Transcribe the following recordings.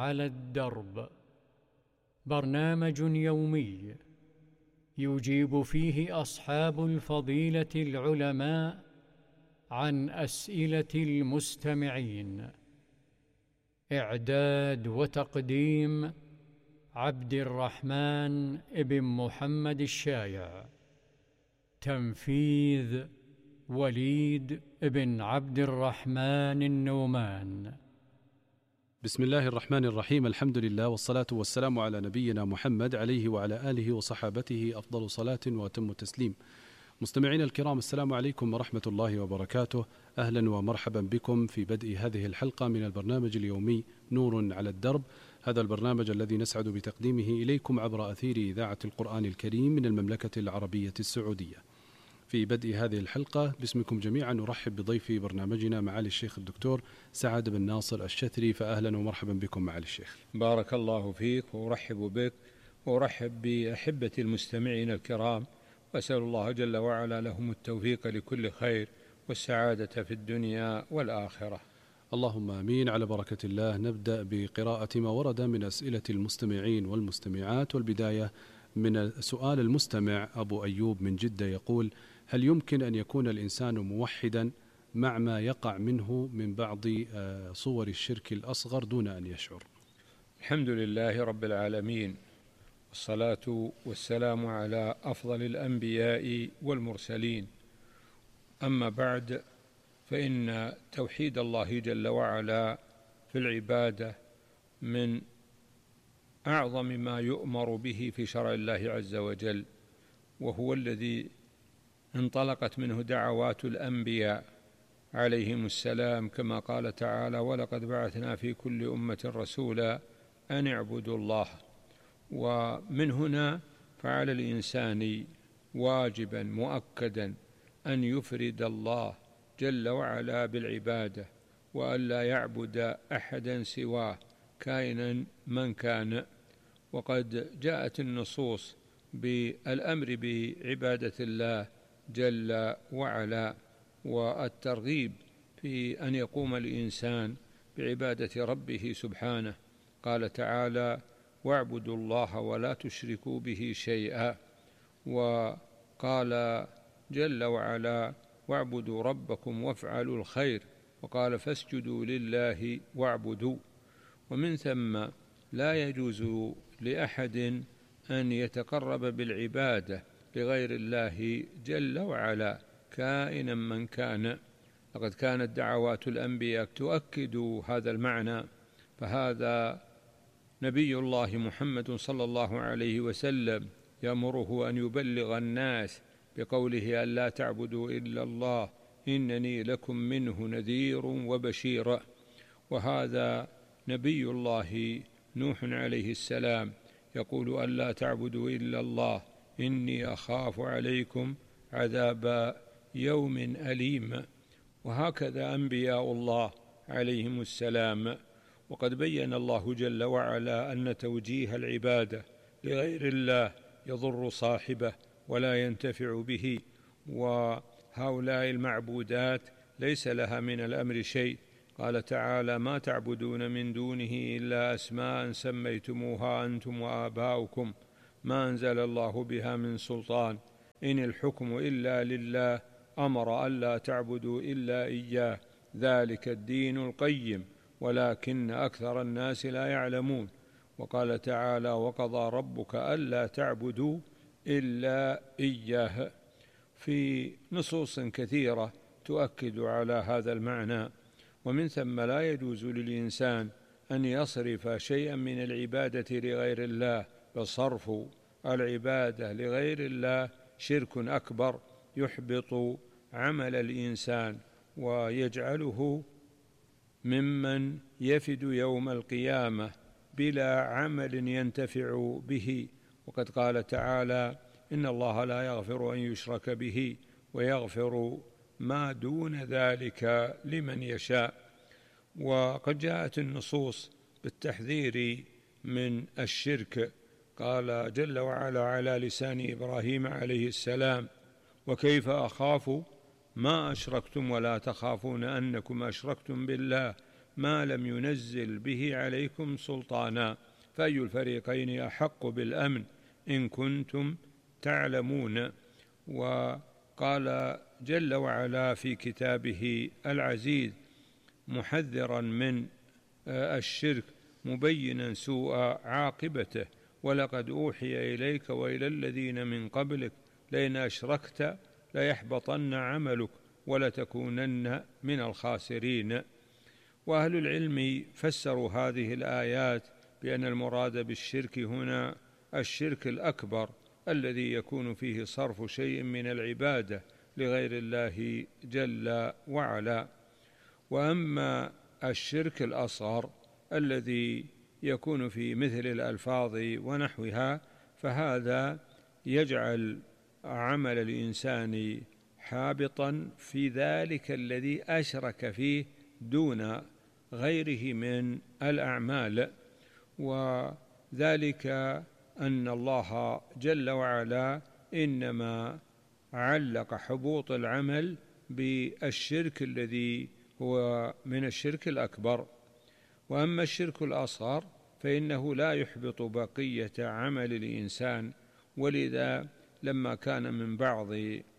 على الدرب، برنامج يومي يجيب فيه أصحاب الفضيلة العلماء عن أسئلة المستمعين. إعداد وتقديم عبد الرحمن بن محمد الشايع. تنفيذ وليد بن عبد الرحمن النومان. بسم الله الرحمن الرحيم. الحمد لله والصلاة والسلام على نبينا محمد عليه وعلى آله وصحابته أفضل صلاة وأتم تسليم. مستمعين الكرام، السلام عليكم ورحمة الله وبركاته. أهلا ومرحبا بكم في بدء هذه الحلقة من البرنامج اليومي نور على الدرب، هذا البرنامج الذي نسعد بتقديمه إليكم عبر أثير إذاعة القرآن الكريم من المملكة العربية السعودية. في بدء هذه الحلقة باسمكم جميعا نرحب بضيف برنامجنا معالي الشيخ الدكتور سعد بن ناصر الشثري، فأهلا ومرحبا بكم معالي الشيخ. بارك الله فيك وأرحب بك وأرحب بأحبة المستمعين الكرام، وأسأل الله جل وعلا لهم التوفيق لكل خير والسعادة في الدنيا والآخرة. اللهم آمين. على بركة الله نبدأ بقراءة ما ورد من أسئلة المستمعين والمستمعات، والبداية من سؤال المستمع أبو أيوب من جدة يقول: هل يمكن أن يكون الإنسان موحدا مع ما يقع منه من بعض صور الشرك الأصغر دون أن يشعر؟ الحمد لله رب العالمين، والصلاة والسلام على أفضل الأنبياء والمرسلين. أما بعد، فإن توحيد الله جل وعلا في العبادة من أعظم ما يؤمر به في شرع الله عز وجل، وهو الذي انطلقت منه دعوات الأنبياء عليهم السلام، كما قال تعالى: ولقد بعثنا في كل أمة رسولا أن اعبدوا الله. ومن هنا فعلى الإنسان واجبا مؤكدا أن يفرد الله جل وعلا بالعبادة، وأن لا يعبد أحدا سواه كائنا من كان. وقد جاءت النصوص بالأمر بعبادة الله جل وعلا، والترغيب في أن يقوم الإنسان بعبادة ربه سبحانه. قال تعالى: واعبدوا الله ولا تشركوا به شيئا. وقال جل وعلا: واعبدوا ربكم وافعلوا الخير. وقال: فاسجدوا لله واعبدوا. ومن ثم لا يجوز لأحد أن يتقرب بالعبادة لغير الله جل وعلا كائنا من كان. لقد كانت دعوات الأنبياء تؤكد هذا المعنى، فهذا نبي الله محمد صلى الله عليه وسلم يأمره أن يبلغ الناس بقوله: أن لا تعبدوا إلا الله إنني لكم منه نذير وبشير. وهذا نبي الله نوح عليه السلام يقول: أن لا تعبدوا إلا الله إني أخاف عليكم عذاب يوم أليم. وهكذا أنبياء الله عليهم السلام. وقد بين الله جل وعلا أن توجيه العبادة لغير الله يضر صاحبه ولا ينتفع به، وهؤلاء المعبودات ليس لها من الأمر شيء. قال تعالى: ما تعبدون من دونه إلا أسماء سميتموها أنتم وآباؤكم ما أنزل الله بها من سلطان إن الحكم إلا لله أمر ألا تعبدوا إلا إياه ذلك الدين القيم ولكن أكثر الناس لا يعلمون. وقال تعالى: وقضى ربك ألا تعبدوا إلا إياه. في نصوص كثيرة تؤكد على هذا المعنى. ومن ثم لا يجوز للإنسان أن يصرف شيئا من العبادة لغير الله، بل صرف العبادة لغير الله شرك أكبر يحبط عمل الإنسان ويجعله ممن يفد يوم القيامة بلا عمل ينتفع به. وقد قال تعالى: إن الله لا يغفر أن يشرك به ويغفر ما دون ذلك لمن يشاء. وقد جاءت النصوص بالتحذير من الشرك. قال جل وعلا على لسان إبراهيم عليه السلام: وكيف أخاف ما أشركتم ولا تخافون أنكم أشركتم بالله ما لم ينزل به عليكم سلطانا، فأي الفريقين أحق بالأمن إن كنتم تعلمون. وقال جل وعلا في كتابه العزيز محذرا من الشرك مبينا سوء عاقبته: ولقد أوحي إليك وإلى الذين من قبلك لئن أشركت ليحبطن عملك ولتكونن من الخاسرين. وأهل العلم فسروا هذه الآيات بأن المراد بالشرك هنا الشرك الأكبر الذي يكون فيه صرف شيء من العبادة لغير الله جل وعلا. وأما الشرك الأصغر الذي يكون في مثل الألفاظ ونحوها فهذا يجعل عمل الإنسان حابطا في ذلك الذي أشرك فيه دون غيره من الأعمال، وذلك أن الله جل وعلا إنما علق حبوط العمل بالشرك الذي هو من الشرك الأكبر. وأما الشرك الأصغر فإنه لا يحبط بقية عمل الإنسان، ولذا لما كان من بعض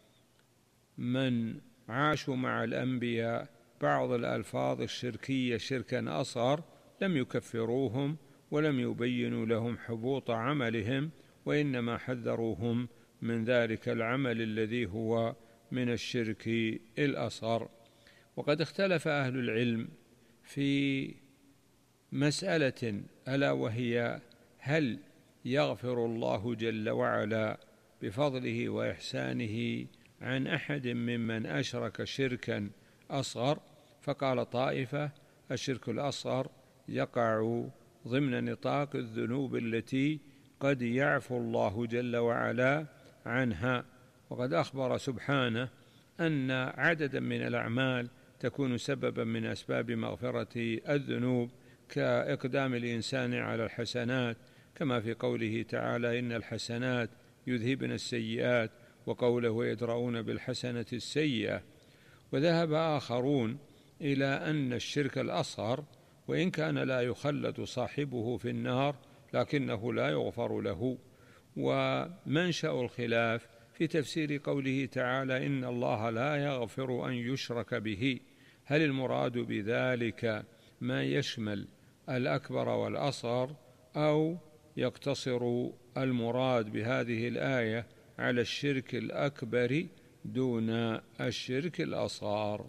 من عاشوا مع الأنبياء بعض الألفاظ الشركية شركا أصغر لم يكفروهم ولم يبينوا لهم حبوط عملهم، وإنما حذروهم من ذلك العمل الذي هو من الشرك الأصغر. وقد اختلف أهل العلم في مسألة ألا وهي: هل يغفر الله جل وعلا بفضله وإحسانه عن أحد ممن أشرك شركا أصغر؟ فقال طائفة: الشرك الأصغر يقع ضمن نطاق الذنوب التي قد يعفو الله جل وعلا عنها. وقد أخبر سبحانه أن عددا من الأعمال تكون سببا من أسباب مغفرة الذنوب، كإقدام الإنسان على الحسنات، كما في قوله تعالى: إن الحسنات يذهبن السيئات، وقوله: ويدرؤون بالحسنة السيئة. وذهب آخرون إلى أن الشرك الأصغر وإن كان لا يخلد صاحبه في النار لكنه لا يغفر له. ومنشأ الخلاف في تفسير قوله تعالى: إن الله لا يغفر أن يشرك به، هل المراد بذلك ما يشمل الأكبر والأصغر، أو يقتصر المراد بهذه الآية على الشرك الأكبر دون الشرك الأصغر؟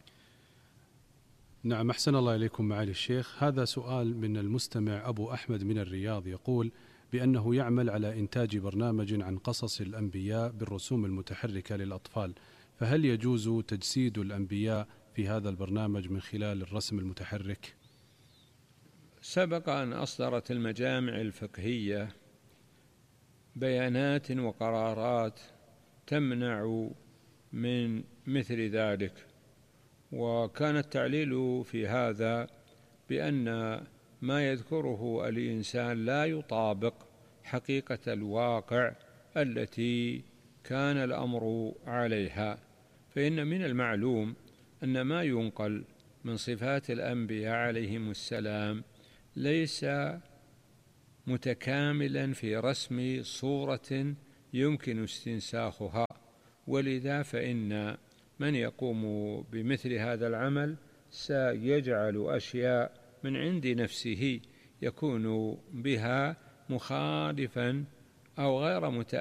نعم، أحسن الله إليكم معالي الشيخ. هذا سؤال من المستمع أبو أحمد من الرياض، يقول بأنه يعمل على إنتاج برنامج عن قصص الأنبياء بالرسوم المتحركة للأطفال، فهل يجوز تجسيد الأنبياء في هذا البرنامج من خلال الرسم المتحرك؟ سبق أن أصدرت المجامع الفقهية بيانات وقرارات تمنع من مثل ذلك، وكان التعليل في هذا بأن ما يذكره الإنسان لا يطابق حقيقة الواقع التي كان الأمر عليها. فإن من المعلوم أن ما ينقل من صفات الأنبياء عليهم السلام ليس متكاملا في رسم صورة يمكن استنساخها، ولذا فإن من يقوم بمثل هذا العمل سيجعل أشياء من عند نفسه يكون بها مخالفا أو غير